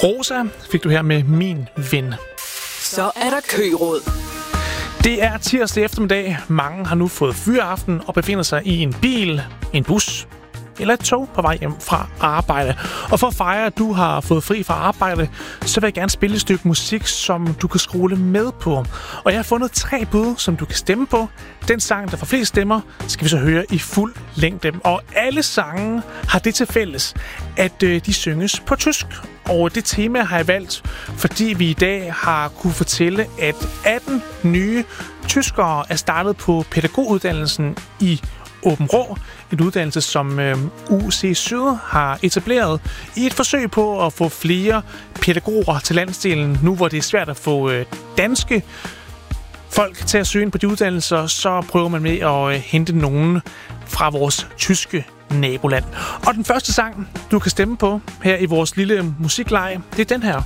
Rosa fik du her med Min Ven. Så er der køråd. Det er tirsdag eftermiddag. Mange har nu fået fyraften og befinder sig i en bil, en bus eller et tog på vej hjem fra arbejde. Og for at fejre, at du har fået fri fra arbejde, så vil jeg gerne spille et stykke musik, som du kan skrue med på. Og jeg har fundet 3 bud, som du kan stemme på. Den sang, der får flest stemmer, skal vi så høre i fuld længde. Og alle sange har det til fælles, at de synges på tysk. Og det tema har jeg valgt, fordi vi i dag har kunne fortælle, at 18 nye tyskere er startet på pædagoguddannelsen i Aabenraa, en uddannelse, som UC Syd har etableret i et forsøg på at få flere pædagoger til landsdelen. Nu hvor det er svært at få danske folk til at søge ind på de uddannelser, så prøver man med at hente nogen fra vores tyske naboland. Og den første sang, du kan stemme på her i vores lille musikleje, det er den her.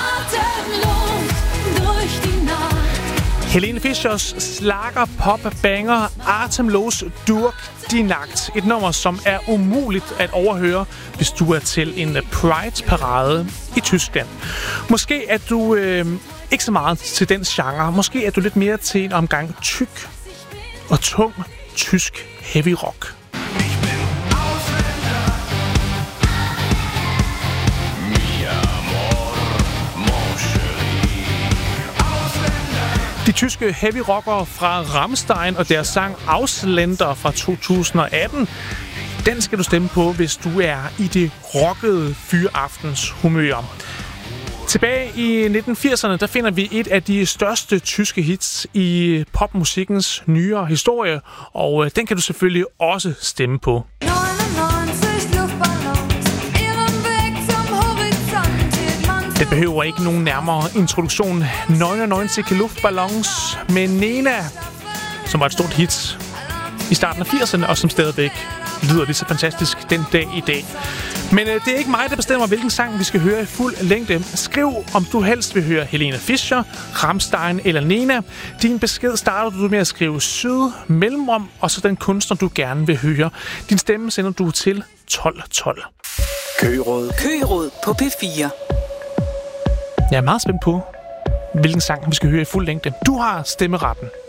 Helene Fischers slager pop banger Atemlos durch die Nacht. Et nummer, som er umuligt at overhøre, hvis du er til en Pride-parade i Tyskland. Måske er du ikke så meget til den genre. Måske er du lidt mere til en omgang tyk og tung tysk heavy rock. De tyske heavy rockere fra Rammstein og deres sang Ausländer fra 2018, den skal du stemme på, hvis du er i det rockede fyraftens humør. Tilbage i 1980'erne, der finder vi et af de største tyske hits i popmusikkens nyere historie, og den kan du selvfølgelig også stemme på. Det behøver ikke nogen nærmere introduktion. 99 Luftballons med Nena, som var et stort hit i starten af 80'erne, og som stadigvæk lyder lige så fantastisk den dag i dag. Men det er ikke mig, der bestemmer, hvilken sang vi skal høre i fuld længde. Skriv, om du helst vil høre Helene Fischer, Rammstein eller Nena. Din besked starter du med at skrive syd, mellemrum, og så den kunstner, du gerne vil høre. Din stemme sender du til 1212. Køråd på P4. Jeg er meget spændt på, hvilken sang vi skal høre i fuld længde. Du har stemmeretten.